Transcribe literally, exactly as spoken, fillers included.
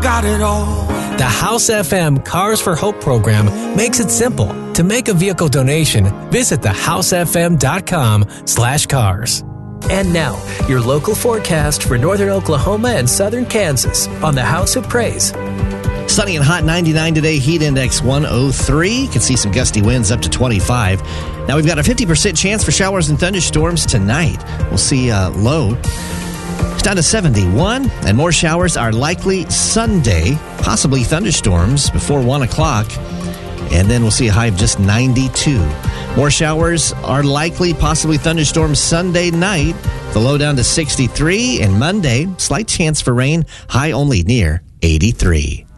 got it all. The House F M Cars for Hope program makes it simple. To make a vehicle donation, visit the house f m dot com slash cars. And now, your local forecast for northern Oklahoma and southern Kansas on the House of Praise. Sunny and hot, ninety-nine today, heat index one oh three. You can see some gusty winds up to twenty-five. Now we've got a fifty percent chance for showers and thunderstorms tonight. We'll see uh, low down to seventy-one, and more showers are likely Sunday, possibly thunderstorms before one o'clock, and then we'll see a high of just ninety-two. More showers are likely, possibly thunderstorms Sunday night, the low down to sixty-three, and Monday, slight chance for rain, high only near eighty-three.